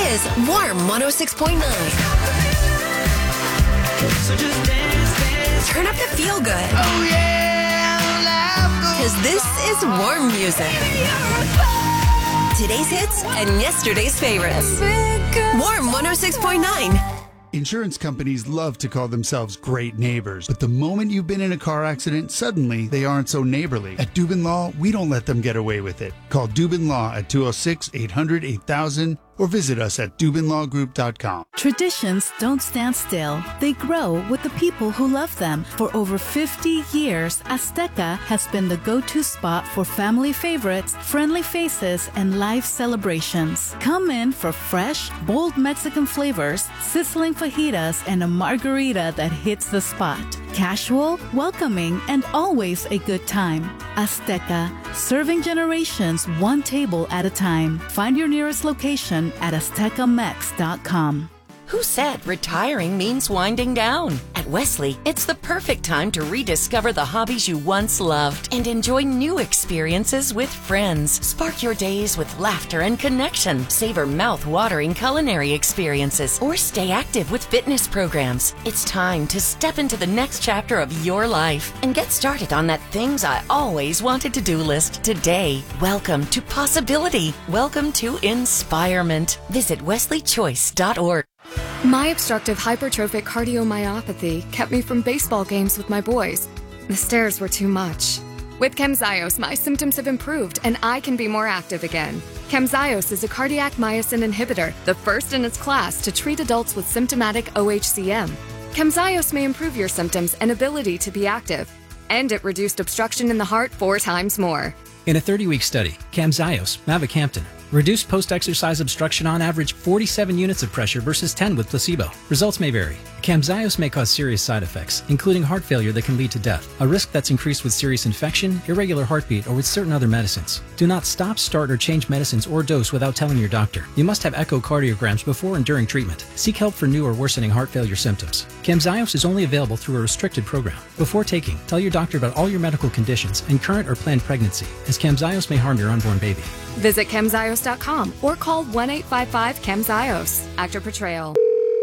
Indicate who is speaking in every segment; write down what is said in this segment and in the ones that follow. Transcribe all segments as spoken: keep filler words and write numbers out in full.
Speaker 1: is Warm one oh six point nine.
Speaker 2: So just dance, dance.
Speaker 1: Turn up the feel good.
Speaker 2: Oh yeah,
Speaker 1: because this is warm music. Today's hits and yesterday's favorites. Warm one oh six point nine.
Speaker 3: Insurance companies love to call themselves great neighbors, but the moment you've been in a car accident, suddenly they aren't so neighborly. At Dubin Law, we don't let them get away with it. Call Dubin Law at two oh six, eight hundred, eight thousand or visit us at dubin law group dot com.
Speaker 4: Traditions don't stand still. They grow with the people who love them. For over fifty years, Azteca has been the go-to spot for family favorites, friendly faces, and live celebrations. Come in for fresh, bold Mexican flavors, sizzling fajitas, and a margarita that hits the spot. Casual, welcoming, and always a good time. Azteca, serving generations one table at a time. Find your nearest location at azteca mex dot com.
Speaker 5: Who said retiring means winding down? At Wesley, it's the perfect time to rediscover the hobbies you once loved and enjoy new experiences with friends. Spark your days with laughter and connection. Savor mouth-watering culinary experiences or stay active with fitness programs. It's time to step into the next chapter of your life and get started on that things I always wanted to do list today. Welcome to possibility. Welcome to inspirement. Visit wesley choice dot org.
Speaker 6: My obstructive hypertrophic cardiomyopathy kept me from baseball games with my boys. The stairs were too much. With Camzyos, my symptoms have improved and I can be more active again. Camzyos is a cardiac myosin inhibitor, the first in its class to treat adults with symptomatic O H C M. Camzyos may improve your symptoms and ability to be active. And it reduced obstruction in the heart four times more.
Speaker 7: In a thirty-week study, Camzyos, mavacamten, reduced post-exercise obstruction on average forty-seven units of pressure versus ten with placebo. Results may vary. Camzyos may cause serious side effects, including heart failure that can lead to death, a risk that's increased with serious infection, irregular heartbeat, or with certain other medicines. Do not stop, start, or change medicines or dose without telling your doctor. You must have echocardiograms before and during treatment. Seek help for new or worsening heart failure symptoms. Camzyos is only available through a restricted program. Before taking, tell your doctor about all your medical conditions and current or planned pregnancy, as Camzyos may harm your unborn baby.
Speaker 6: Visit camzyos dot com or call one eight five five camzyos. Actor portrayal.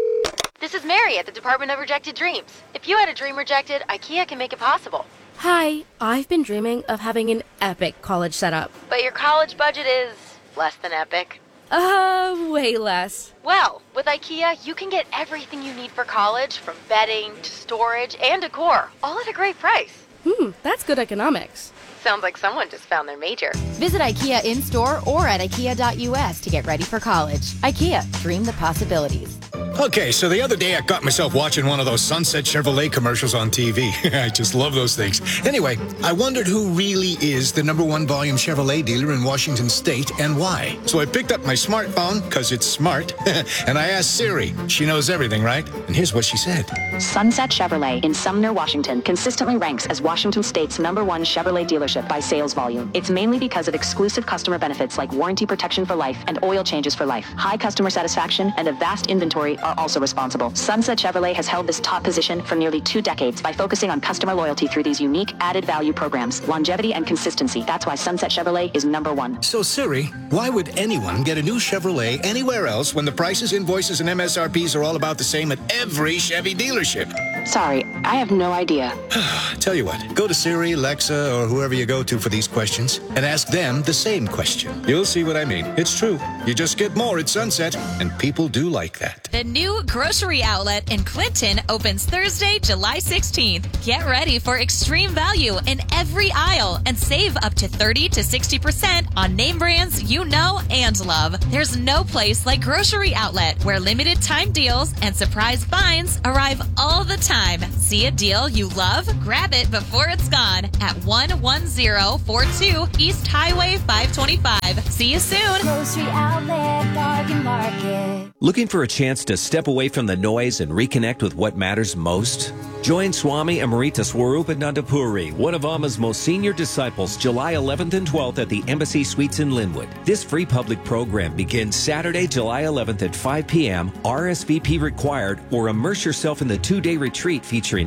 Speaker 8: This is Mary at the Department of Rejected Dreams. If you had a dream rejected, IKEA can make it possible.
Speaker 9: Hi, I've been dreaming of having an epic college setup.
Speaker 8: But your college budget is less than epic.
Speaker 9: Uh, way less.
Speaker 8: Well, with IKEA, you can get everything you need for college, from bedding to storage and decor, all at a great price.
Speaker 9: Hmm, that's good economics.
Speaker 8: Sounds like someone just found their major.
Speaker 10: Visit IKEA in-store or at ikea dot u s to get ready for college. IKEA, dream the possibilities.
Speaker 11: Okay, so the other day I got myself watching one of those Sunset Chevrolet commercials on T V. I just love those things. Anyway, I wondered who really is the number one volume Chevrolet dealer in Washington State and why. So I picked up my smartphone, because it's smart, and I asked Siri. She knows everything, right? And here's what she said.
Speaker 12: Sunset Chevrolet in Sumner, Washington consistently ranks as Washington State's number one Chevrolet dealership by sales volume. It's mainly because of exclusive customer benefits like warranty protection for life and oil changes for life. High customer satisfaction and a vast inventory are also responsible. Sunset Chevrolet has held this top position for nearly two decades by focusing on customer loyalty through these unique added value programs, longevity and consistency. That's why Sunset Chevrolet is number one.
Speaker 11: So Siri, why would anyone get a new Chevrolet anywhere else when the prices, invoices, and M S R Ps are all about the same at every Chevy dealership?
Speaker 12: Sorry, I have no idea.
Speaker 11: Tell you what, go to Siri, Alexa, or whoever you go to for these questions and ask them the same question. You'll see what I mean. It's true. You just get more at Sunset, and people do like that.
Speaker 13: The new grocery outlet in Clinton opens Thursday, July sixteenth. Get ready for extreme value in every aisle and save up to thirty to sixty percent on name brands you know and love. There's no place like Grocery Outlet, where limited time deals and surprise finds arrive all the time. See a deal you love? Grab it before it's gone at one one zero four two East Highway five twenty-five. See you soon.
Speaker 14: Grocery Outlet Bargain Market.
Speaker 15: Looking for a chance to step away from the noise and reconnect with what matters most? Join Swami Amrita Swarupananda Puri, one of Amma's most senior disciples, July eleventh and twelfth at the Embassy Suites in Linwood. This free public program begins Saturday, July eleventh at five p.m., R S V P required, or immerse yourself in the two-day retreat featuring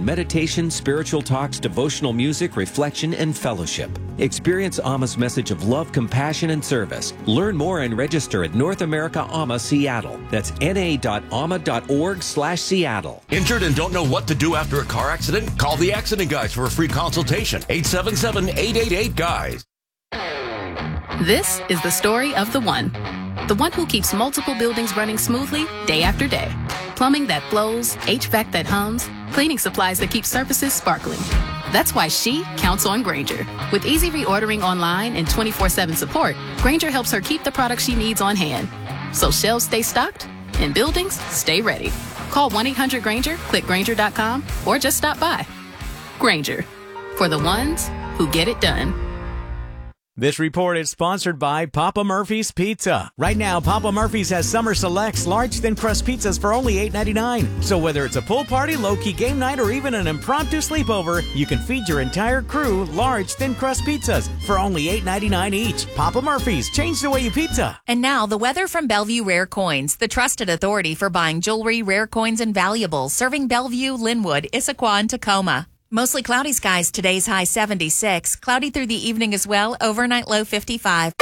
Speaker 15: in meditation, spiritual talks, devotional music, reflection, and fellowship. Experience A M A's message of love, compassion, and service. Learn more and register at North America A M A Seattle. That's N A dot A M A dot org slash Seattle.
Speaker 16: Injured and don't know what to do after a car accident? Call the Accident Guys for a free consultation. eight seven seven, eight eight eight, G U Y S.
Speaker 17: This is the story of the one. The one who keeps multiple buildings running smoothly day after day. Plumbing that flows, H V A C that hums, cleaning supplies that keep surfaces sparkling. That's why she counts on Grainger. With easy reordering online and twenty-four seven support, Grainger helps her keep the products she needs on hand. So shelves stay stocked and buildings stay ready. Call one eight hundred Grainger, click Grainger dot com, or just stop by. Grainger, for the ones who get it done.
Speaker 18: This report is sponsored by Papa Murphy's Pizza. Right now, Papa Murphy's has Summer Selects large thin crust pizzas for only eight ninety-nine. So whether it's a pool party, low-key game night, or even an impromptu sleepover, you can feed your entire crew large thin crust pizzas for only eight ninety-nine each. Papa Murphy's, change the way you pizza.
Speaker 13: And now the weather from Bellevue Rare Coins, the trusted authority for buying jewelry, rare coins, and valuables, serving Bellevue, Linwood, Issaquah, and Tacoma. Mostly cloudy skies, today's high seventy-six. Cloudy through the evening as well, overnight low fifty-five.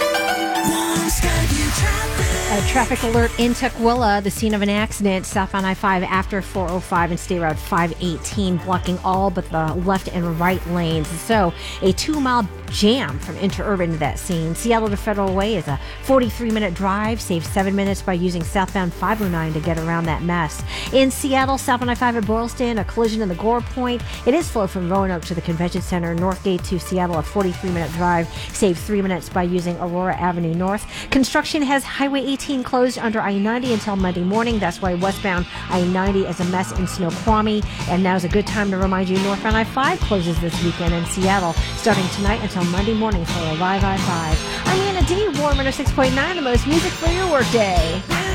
Speaker 19: A traffic alert in Tukwila, the scene of an accident south on I five after four oh five and State Route five eighteen, blocking all but the left and right lanes. So a two-mile jam from interurban to that scene. Seattle to Federal Way is a forty-three minute drive. Save seven minutes by using southbound five oh nine to get around that mess. In Seattle, south on I five at Boylston, a collision in the Gore Point. It is slow from Roanoke to the Convention Center. Northgate to Seattle, a forty-three minute drive. Save three minutes by using Aurora Avenue North. Construction has Highway eighteen closed under I ninety until Monday morning. That's why westbound I ninety is a mess in Snoqualmie. And now's a good time to remind you northbound I five closes this weekend in Seattle, starting tonight until Monday morning for a live I five. I'm Anna D, Warm one oh six point nine, the most music for your workday.